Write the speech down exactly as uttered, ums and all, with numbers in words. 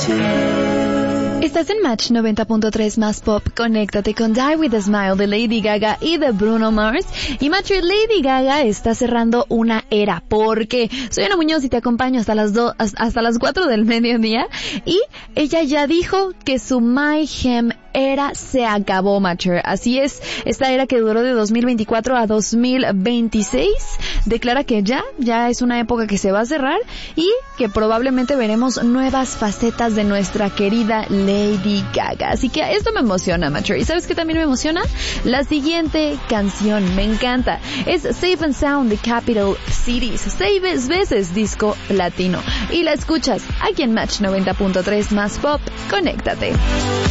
Estás en Match noventa punto tres más pop. Conéctate con Die With A Smile de Lady Gaga y de Bruno Mars. Y Match, Lady Gaga está cerrando una era, porque soy Ana Muñoz y te acompaño hasta las dos, hasta las cuatro del mediodía. Y ella ya dijo que su My Hem era se acabó, Matcher. Así es, esta era que duró de dos mil veinticuatro a dos mil veintiséis declara que ya, ya es una época que se va a cerrar y que probablemente veremos nuevas facetas de nuestra querida Lady Gaga. Así que esto me emociona, Matcher. ¿Y sabes qué también me emociona? La siguiente canción, me encanta. Es Safe and Sound de Capital Cities. Seis veces disco platino. Y la escuchas aquí en Match noventa punto tres más pop. Conéctate.